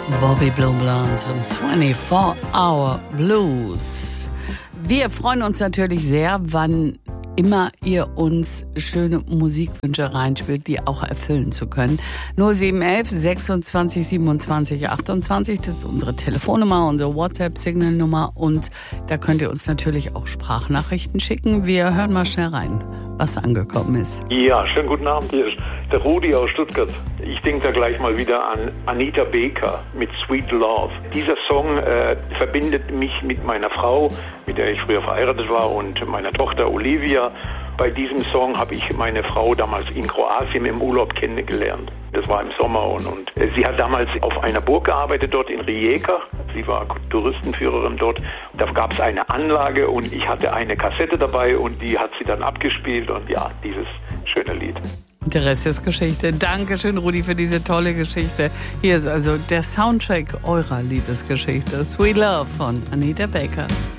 Bobby Blue Blunt und 24-Hour Blues. Wir freuen uns natürlich sehr, wann immer ihr uns schöne Musikwünsche reinspielt, die auch erfüllen zu können. 0711 26 27 28, das ist unsere Telefonnummer, unsere WhatsApp-Signal-Nummer und da könnt ihr uns natürlich auch Sprachnachrichten schicken. Wir hören mal schnell rein, was angekommen ist. Ja, schönen guten Abend, hier ist der Rudi aus Stuttgart. Ich denke da gleich mal wieder an Anita Baker mit Sweet Love. Dieser Song verbindet mich mit meiner Frau, mit der ich früher verheiratet war, und meiner Tochter Olivia. Bei diesem Song habe ich meine Frau damals in Kroatien im Urlaub kennengelernt. Das war im Sommer und sie hat damals auf einer Burg gearbeitet, dort in Rijeka. Sie war Touristenführerin dort. Da gab es eine Anlage und ich hatte eine Kassette dabei und die hat sie dann abgespielt und ja, dieses schöne Lied. Der Rest ist Geschichte. Dankeschön, Rudi, für diese tolle Geschichte. Hier ist also der Soundtrack eurer Liebesgeschichte. Sweet Love von Anita Baker.